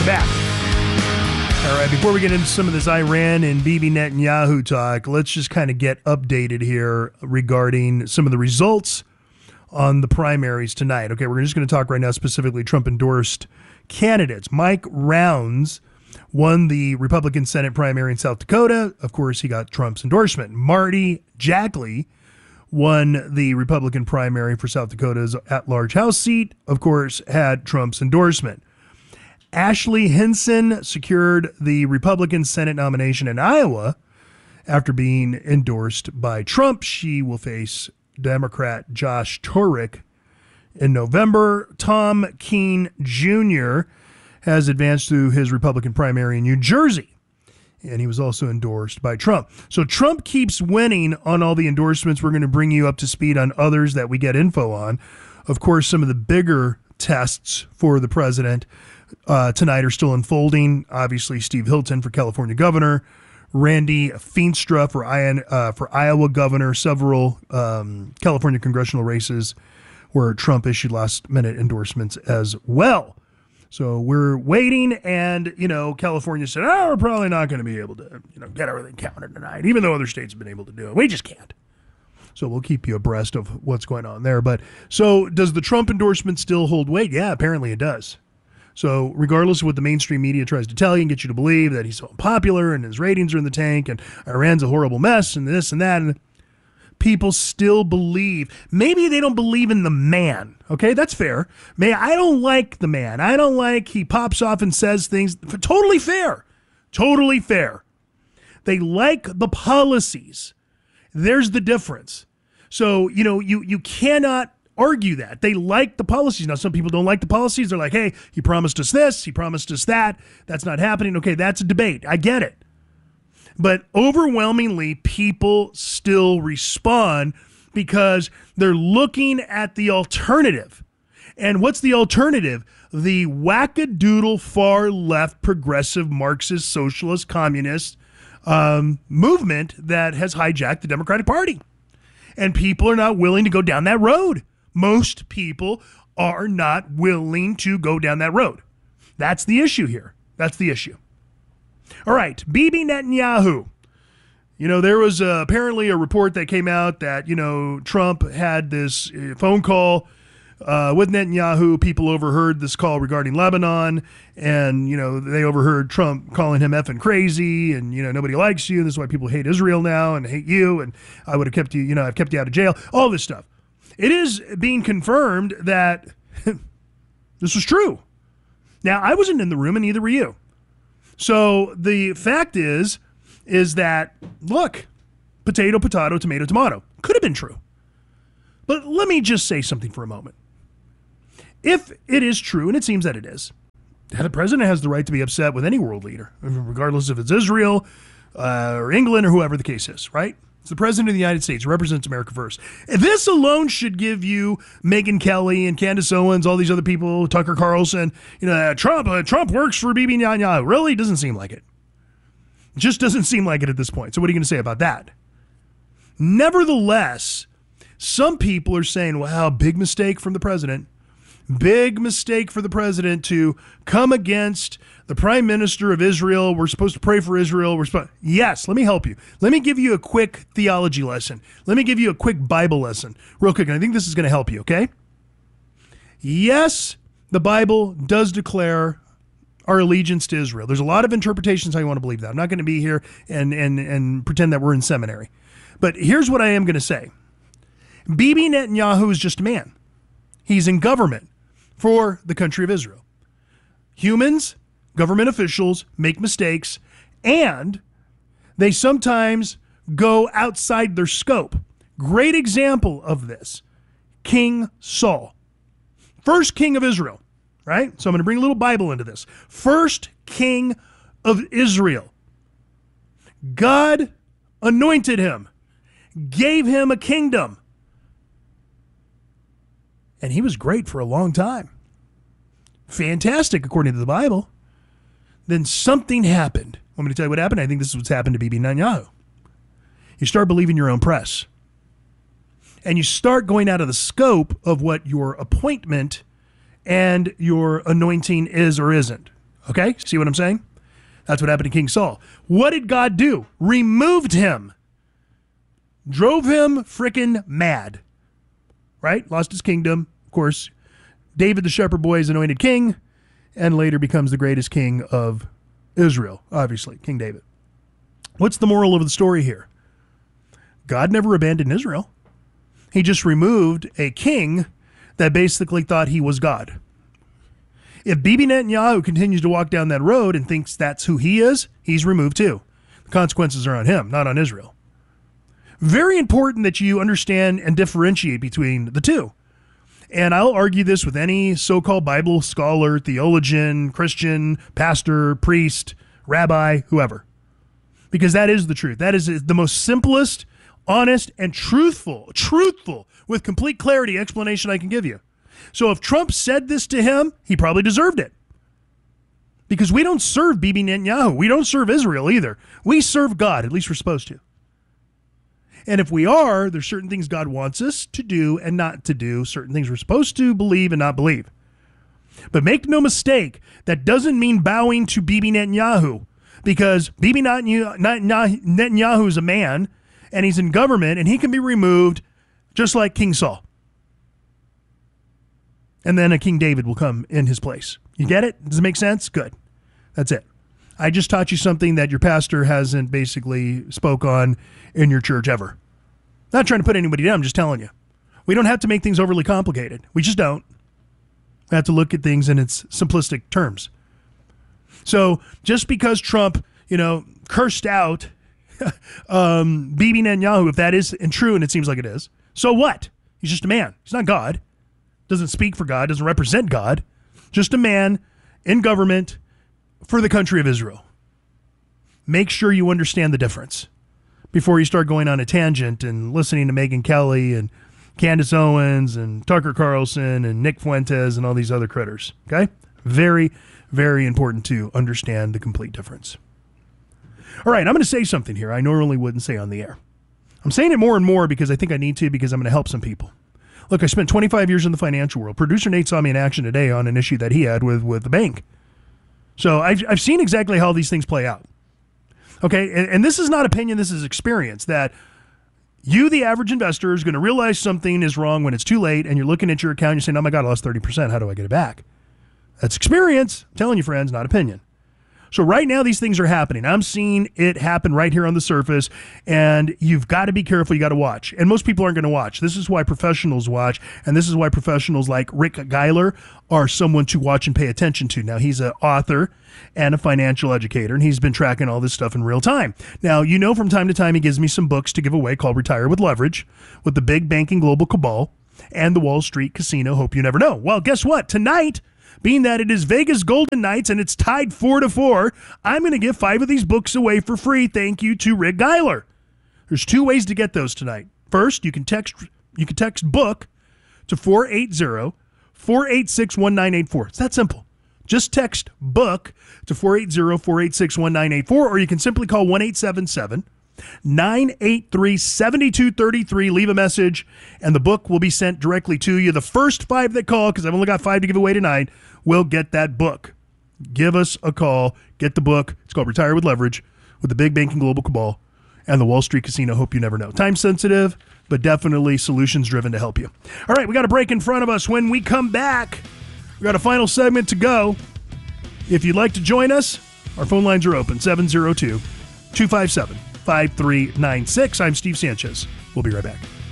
Welcome back. All right, before we get into some of this Iran and Bibi Netanyahu talk, let's just kind of get updated here regarding some of the results on the primaries tonight. Okay, we're just going to talk right now specifically Trump-endorsed candidates. Mike Rounds won the Republican Senate primary in South Dakota. Of course, he got Trump's endorsement. Marty Jackley won the Republican primary for South Dakota's at-large House seat. Of course, had Trump's endorsement. Ashley Hinson secured the Republican Senate nomination in Iowa after being endorsed by Trump. She will face Democrat Josh Turek in November. Tom Keene Jr. has advanced through his Republican primary in New Jersey, and he was also endorsed by Trump. So Trump keeps winning on all the endorsements. We're going to bring you up to speed on others that we get info on. Of course, some of the bigger tests for the president tonight are still unfolding. Obviously, Steve Hilton for California governor, Randy Feenstra for Iowa governor, several California congressional races where Trump issued last-minute endorsements as well. So we're waiting, and, California said, we're probably not going to be able to, get everything counted tonight, even though other states have been able to do it. We just can't. So we'll keep you abreast of what's going on there. But so does the Trump endorsement still hold weight? Yeah, apparently it does. So regardless of what the mainstream media tries to tell you and get you to believe that he's so unpopular and his ratings are in the tank and Iran's a horrible mess and this and that, and people still believe. Maybe they don't believe in the man. Okay, that's fair. I don't like the man. I don't like he pops off and says things. Totally fair. Totally fair. They like the policies. There's the difference. So, you cannot argue that. They like the policies. Now, some people don't like the policies. They're like, hey, he promised us this. He promised us that. That's not happening. Okay, that's a debate. I get it. But overwhelmingly, people still respond because they're looking at the alternative. And what's the alternative? The wackadoodle far left progressive Marxist socialist communist movement that has hijacked the Democratic Party. And people are not willing to go down that road. Most people are not willing to go down that road. That's the issue here. That's the issue. All right, Bibi Netanyahu. There was apparently a report that came out that, Trump had this phone call with Netanyahu. People overheard this call regarding Lebanon, and, they overheard Trump calling him effing crazy, and, nobody likes you, and this is why people hate Israel now and hate you, and I would have kept you, I've kept you out of jail, all this stuff. It is being confirmed that this was true. Now, I wasn't in the room, and neither were you. So the fact is that, look, potato, potato, tomato, tomato. Could have been true. But let me just say something for a moment. If it is true, and it seems that it is, the president has the right to be upset with any world leader, regardless if it's Israel or England or whoever the case is, right? It's the president of the United States, represents America first. This alone should give you Megyn Kelly and Candace Owens, all these other people, Tucker Carlson, Trump works for Bibi Netanyahu. Really? Doesn't seem like it. It just doesn't seem like it at this point. So what are you going to say about that? Nevertheless, some people are saying, wow, big mistake from the president. Big mistake for the president to come against the prime minister of Israel. We're supposed to pray for Israel. Yes, let me help you. Let me give you a quick theology lesson. Let me give you a quick Bible lesson real quick. And I think this is going to help you, okay? Yes, the Bible does declare our allegiance to Israel. There's a lot of interpretations how you want to believe that. I'm not going to be here and pretend that we're in seminary. But here's what I am going to say. Bibi Netanyahu is just a man. He's in government for the country of Israel. Humans, government officials make mistakes, and they sometimes go outside their scope. Great example of this, King Saul. First king of Israel, right? So I'm going to bring a little Bible into this. First king of Israel. God anointed him, gave him a kingdom, and he was great for a long time. Fantastic, according to the Bible. Then something happened. Want me to tell you what happened? I think this is what's happened to Bibi Netanyahu. You start believing your own press. And you start going out of the scope of what your appointment and your anointing is or isn't. Okay? See what I'm saying? That's what happened to King Saul. What did God do? Removed him. Drove him frickin' mad. Right? Lost his kingdom. Of course, David the shepherd boy is anointed king and later becomes the greatest king of Israel, obviously, King David. What's the moral of the story here? God never abandoned Israel. He just removed a king that basically thought he was God. If Bibi Netanyahu continues to walk down that road and thinks that's who he is, he's removed too. The consequences are on him, not on Israel. Very important that you understand and differentiate between the two. And I'll argue this with any so-called Bible scholar, theologian, Christian, pastor, priest, rabbi, whoever. Because that is the truth. That is the most simplest, honest, and truthful, with complete clarity explanation I can give you. So if Trump said this to him, he probably deserved it. Because we don't serve Bibi Netanyahu. We don't serve Israel either. We serve God. At least we're supposed to. And if we are, there's certain things God wants us to do and not to do, certain things we're supposed to believe and not believe. But make no mistake, that doesn't mean bowing to Bibi Netanyahu, because Bibi Netanyahu is a man, and he's in government, and he can be removed just like King Saul. And then a King David will come in his place. You get it? Does it make sense? Good. That's it. I just taught you something that your pastor hasn't basically spoke on in your church ever. Not trying to put anybody down, I'm just telling you. We don't have to make things overly complicated. We just don't. We have to look at things in its simplistic terms. So just because Trump, cursed out Bibi Netanyahu, if that is true, and it seems like it is, so what? He's just a man. He's not God. Doesn't speak for God, doesn't represent God. Just a man in government for the country of Israel. Make sure you understand the difference before you start going on a tangent and listening to Megyn Kelly and Candace Owens and Tucker Carlson and Nick Fuentes and all these other critters. Okay? Very, very important to understand the complete difference. All right, I'm going to say something here I normally wouldn't say on the air. I'm saying it more and more because I think I need to, because I'm going to help some people. Look, I spent 25 years in the financial world. Producer Nate saw me in action today on an issue that he had with the bank. So I've seen exactly how these things play out. Okay, and this is not opinion, this is experience, that you, the average investor, is going to realize something is wrong when it's too late, and you're looking at your account and you're saying, oh my God, I lost 30%, how do I get it back? That's experience. I'm telling you, friends, not opinion. So right now, these things are happening. I'm seeing it happen right here on the surface, and you've got to be careful. You got to watch. And most people aren't going to watch. This is why professionals watch, and this is why professionals like Rick Geiler are someone to watch and pay attention to. Now, he's an author and a financial educator, and he's been tracking all this stuff in real time. Now, from time to time, he gives me some books to give away called Retire with Leverage, with the big banking global cabal and the Wall Street casino. Hope you never know. Well, guess what? Tonight, being that it is Vegas Golden Knights and it's tied 4-4, I'm going to give 5 of these books away for free. Thank you to Rick Geiler. There's 2 ways to get those tonight. First, you can text book to 480-486-1984. It's that simple. Just text book to 480-486-1984, or you can simply call 1-877-983-7233. Leave a message, and the book will be sent directly to you. The first 5 that call, because I've only got 5 to give away tonight, will get that book. Give us a call. Get the book. It's called Retire with Leverage, with the big banking global cabal and the Wall Street casino. Hope you never know. Time sensitive, but definitely solutions driven to help you. All right, we got a break in front of us. When we come back, we got a final segment to go. If you'd like to join us, our phone lines are open, 702-257-5396. I'm Steve Sanchez. We'll be right back.